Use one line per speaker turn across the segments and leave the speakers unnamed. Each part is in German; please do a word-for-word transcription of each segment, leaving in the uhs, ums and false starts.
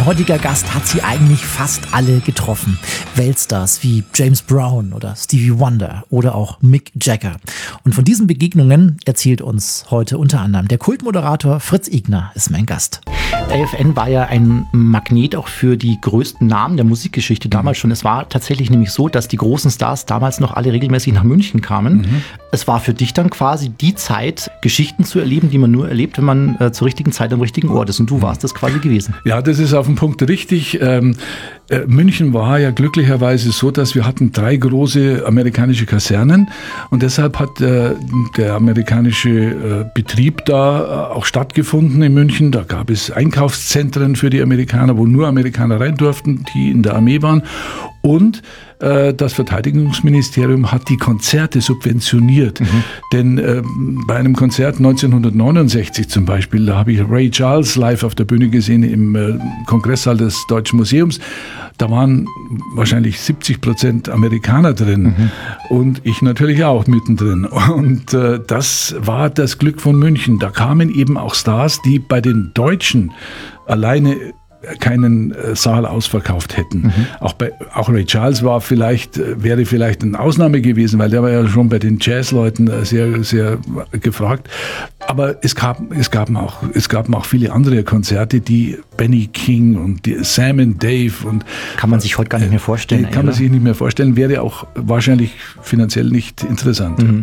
heutiger Gast hat sie eigentlich fast alle getroffen. Weltstars wie James Brown oder Stevie Wonder oder auch Mick Jagger. Und von diesen Begegnungen erzählt uns heute unter anderem der Kultmoderator Fritz Igner ist mein Gast. A F N war ja ein Magnet auch für die größten Namen der Musikgeschichte damals schon. Es war tatsächlich nämlich so, dass die großen Stars damals noch alle regelmäßig nach München kamen. Mhm. Es war für dich dann quasi die Zeit, Geschichten zu erleben, die man nur erlebt, wenn man äh, zur richtigen Zeit am richtigen Ort ist. Und du warst das quasi gewesen.
Ja, das ist auf den Punkt richtig. Ähm, äh, München war ja glücklicherweise so, dass wir hatten drei große amerikanische Kasernen. Und deshalb hat äh, der amerikanische äh, Betrieb da äh, auch stattgefunden in München. Da gab es Einkaufszentren für die Amerikaner, wo nur Amerikaner rein durften, die in der Armee waren. Und äh, das Verteidigungsministerium hat die Konzerte subventioniert. Mhm. Denn äh, bei einem Konzert neunzehnhundertneunundsechzig zum Beispiel, da habe ich Ray Charles live auf der Bühne gesehen im äh, Kongresssaal des Deutschen Museums. Da waren wahrscheinlich siebzig Prozent Amerikaner drin. Mhm. Und ich natürlich auch mittendrin. Und äh, das war das Glück von München. Da kamen eben auch Stars, die bei den Deutschen alleine keinen Saal ausverkauft hätten. Mhm. Auch bei auch Ray Charles war vielleicht wäre vielleicht eine Ausnahme gewesen, weil der war ja schon bei den Jazzleuten sehr sehr gefragt. Aber es gab es gab auch es gab auch viele andere Konzerte, die Benny King und die Sam and Dave und
kann man sich heute gar nicht mehr vorstellen.
Kann man sich nicht mehr vorstellen. Wäre auch wahrscheinlich finanziell nicht interessant.
Mhm.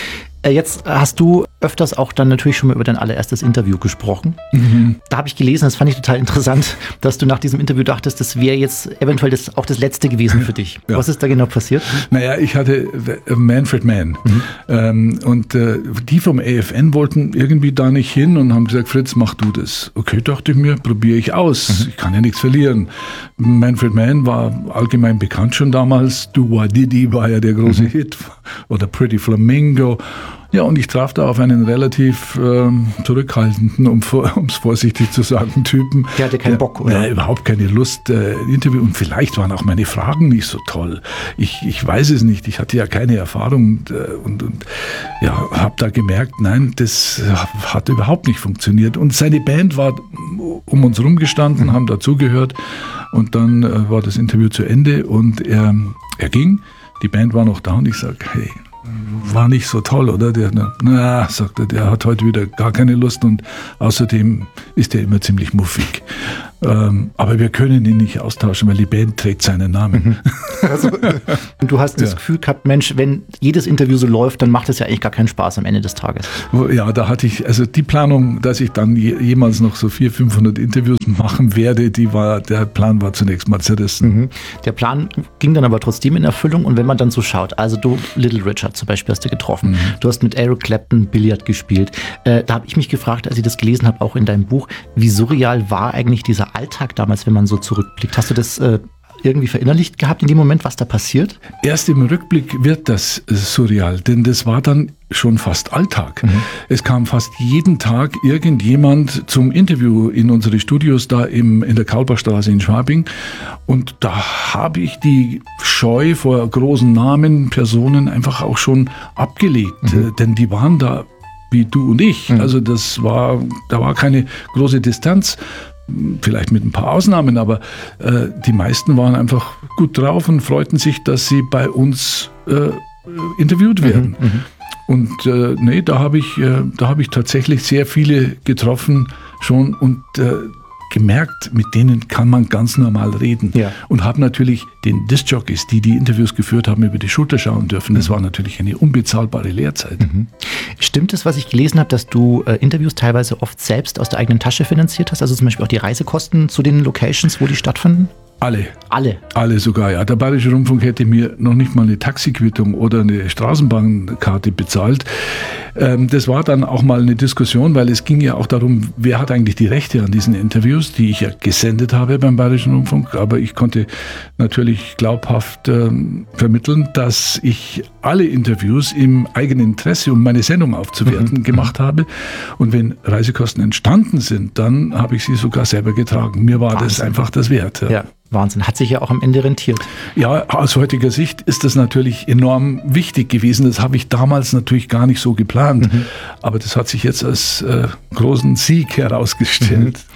Jetzt hast du öfters auch dann natürlich schon mal über dein allererstes Interview gesprochen. Mhm. Da habe ich gelesen, das fand ich total interessant, dass du nach diesem Interview dachtest, das wäre jetzt eventuell das, auch das letzte gewesen für dich. Ja. Was ist da genau passiert?
Naja, ich hatte Manfred Mann mhm. ähm, und äh, die vom A F N wollten irgendwie da nicht hin und haben gesagt, Fritz, mach du das. Okay, dachte ich mir, probiere ich aus. Mhm. Ich kann ja nichts verlieren. Manfred Mann war allgemein bekannt schon damals. Do Wah Diddy war ja der große mhm. Hit oder Pretty Flamingo. Ja, und ich traf da auf einen relativ ähm, zurückhaltenden, um es vorsichtig zu sagen, Typen.
Der hatte keinen der, Bock, oder?
Ja, überhaupt keine Lust, äh, Interview. Und vielleicht waren auch meine Fragen nicht so toll. Ich, ich weiß es nicht. Ich hatte ja keine Erfahrung und, und, und ja, habe da gemerkt, nein, das hat überhaupt nicht funktioniert. Und seine Band war um uns rumgestanden, mhm. haben dazugehört. Und dann äh, war das Interview zu Ende und er, er ging. Die Band war noch da und ich sage, hey, war nicht so toll, oder? Der, na, sagt er, der hat heute wieder gar keine Lust und außerdem ist er immer ziemlich muffig. Ähm, aber wir können ihn nicht austauschen, weil die Band trägt seinen Namen.
Mhm. Also, und du hast das ja. Gefühl gehabt, Mensch, wenn jedes Interview so läuft, dann macht es ja eigentlich gar keinen Spaß am Ende des Tages.
Ja, da hatte ich, also die Planung, dass ich dann je, jemals noch so vierhundert, fünfhundert Interviews machen werde, die war, der Plan war zunächst mal zerrissen.
Mhm. Der Plan ging dann aber trotzdem in Erfüllung und wenn man dann so schaut, also du, Little Richard zum Beispiel hast du getroffen, mhm. du hast mit Eric Clapton Billard gespielt. Äh, da habe ich mich gefragt, als ich das gelesen habe, auch in deinem Buch, wie surreal war eigentlich dieser Alltag damals, wenn man so zurückblickt? Hast du das äh, irgendwie verinnerlicht gehabt in dem Moment, was da passiert?
Erst im Rückblick wird das surreal, denn das war dann schon fast Alltag. Mhm. Es kam fast jeden Tag irgendjemand zum Interview in unsere Studios da im, in der Kaulbachstraße in Schwabing und da habe ich die Scheu vor großen Namen, Personen einfach auch schon abgelegt, mhm. denn die waren da wie du und ich. Mhm. Also das war, da war keine große Distanz. Vielleicht mit ein paar Ausnahmen, aber äh, die meisten waren einfach gut drauf und freuten sich, dass sie bei uns äh, interviewt werden. Mhm, und äh, nee, da habe ich, äh, da habe ich tatsächlich sehr viele getroffen schon und äh, gemerkt, mit denen kann man ganz normal reden. Ja. Und habe natürlich den Discjockeys, die die Interviews geführt haben, über die Schulter schauen dürfen. Das war natürlich eine unbezahlbare Lehrzeit.
Mhm. Stimmt es, was ich gelesen habe, dass du äh, Interviews teilweise oft selbst aus der eigenen Tasche finanziert hast? Also zum Beispiel auch die Reisekosten zu den Locations, wo die stattfanden?
Alle.
Alle?
Alle sogar, ja. Der Bayerische Rundfunk hätte mir noch nicht mal eine Taxiquittung oder eine Straßenbahnkarte bezahlt. Ähm, das war dann auch mal eine Diskussion, weil es ging ja auch darum, wer hat eigentlich die Rechte an diesen Interviews, die ich ja gesendet habe beim Bayerischen Rundfunk. Aber ich konnte natürlich glaubhaft ähm, vermitteln, dass ich alle Interviews im eigenen Interesse, um meine Sendung aufzuwerten, mhm. gemacht habe. Und wenn Reisekosten entstanden sind, dann habe ich sie sogar selber getragen. Mir war Wahnsinn. Das einfach das wert. Ja.
Ja. Wahnsinn, hat sich ja auch am Ende rentiert.
Ja, aus heutiger Sicht ist das natürlich enorm wichtig gewesen. Das habe ich damals natürlich gar nicht so geplant. Mhm. Aber das hat sich jetzt als äh, großen Sieg herausgestellt.
Mhm.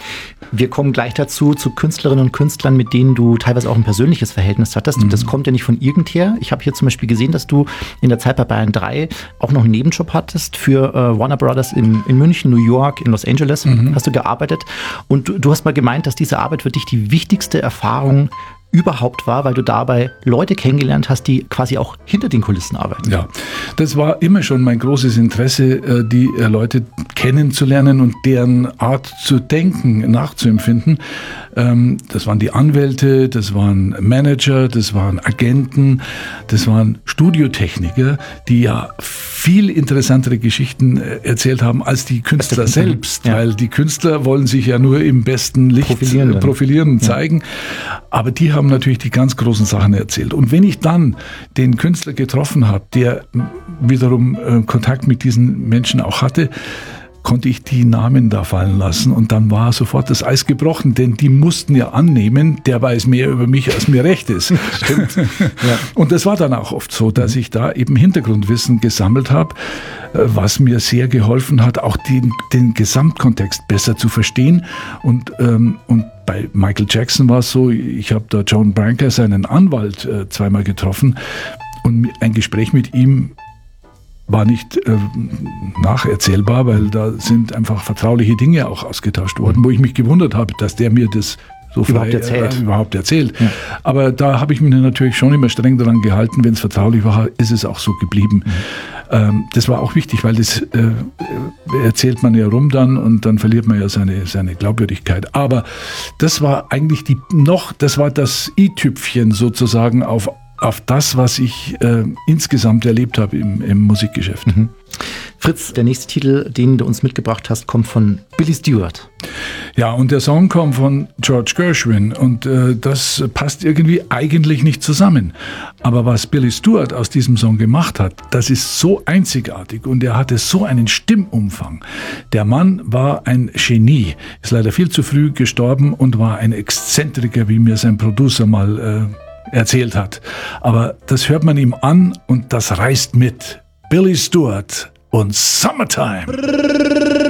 Wir kommen gleich dazu, zu Künstlerinnen und Künstlern, mit denen du teilweise auch ein persönliches Verhältnis hattest. Mhm. Das kommt ja nicht von irgendher. Ich habe hier zum Beispiel gesehen, dass du in der Zeit bei Bayern drei auch noch einen Nebenjob hattest für äh, Warner Brothers in, in München, New York, in Los Angeles. Mhm. Hast du gearbeitet. Und du, du hast mal gemeint, dass diese Arbeit für dich die wichtigste Erfahrung überhaupt war, weil du dabei Leute kennengelernt hast, die quasi auch hinter den Kulissen arbeiten.
Ja, das war immer schon mein großes Interesse, die Leute kennenzulernen und deren Art zu denken, nachzuempfinden. Das waren die Anwälte, das waren Manager, das waren Agenten, das waren Studiotechniker, die ja viel interessantere Geschichten erzählt haben als die Künstler selbst, ja. Weil die Künstler wollen sich ja nur im besten Licht profilieren, profilieren und ja. zeigen, aber die haben natürlich die ganz großen Sachen erzählt. Und wenn ich dann den Künstler getroffen habe, der wiederum äh, Kontakt mit diesen Menschen auch hatte, konnte ich die Namen da fallen lassen und dann war sofort das Eis gebrochen, denn die mussten ja annehmen, der weiß mehr über mich, als mir recht ist. Stimmt. Ja. Und das war dann auch oft so, dass ich da eben Hintergrundwissen gesammelt habe, was mir sehr geholfen hat, auch den, den Gesamtkontext besser zu verstehen. Und, ähm, und bei Michael Jackson war es so, ich habe da Joan Branca, seinen Anwalt, äh, zweimal getroffen und ein Gespräch mit ihm war nicht äh, nacherzählbar, weil da sind einfach vertrauliche Dinge auch ausgetauscht worden, wo ich mich gewundert habe, dass der mir das so frei überhaupt erzählt. Äh, überhaupt erzählt. Ja. Aber da habe ich mich natürlich schon immer streng daran gehalten, wenn es vertraulich war, ist es auch so geblieben. Mhm. Ähm, das war auch wichtig, weil das äh, erzählt man ja rum dann und dann verliert man ja seine, seine Glaubwürdigkeit. Aber das war eigentlich die noch, das war das i-Tüpfchen sozusagen auf auf das, was ich äh, insgesamt erlebt habe im, im Musikgeschäft. Mhm.
Fritz, der nächste Titel, den du uns mitgebracht hast, kommt von Billy Stewart.
Ja, und der Song kommt von George Gershwin und äh, das passt irgendwie eigentlich nicht zusammen. Aber was Billy Stewart aus diesem Song gemacht hat, das ist so einzigartig und er hatte so einen Stimmumfang. Der Mann war ein Genie, ist leider viel zu früh gestorben und war ein Exzentriker, wie mir sein Producer mal äh, erzählt hat. Aber das hört man ihm an und das reißt mit. Billy Stewart und Summertime.